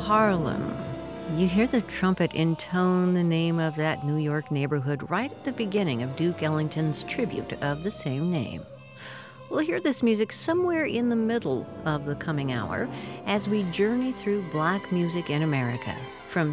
Harlem. You hear the trumpet intone the name of that New York neighborhood right at the beginning of Duke Ellington's tribute of the same name. We'll hear this music somewhere in the middle of the coming hour as we journey through black music in America, from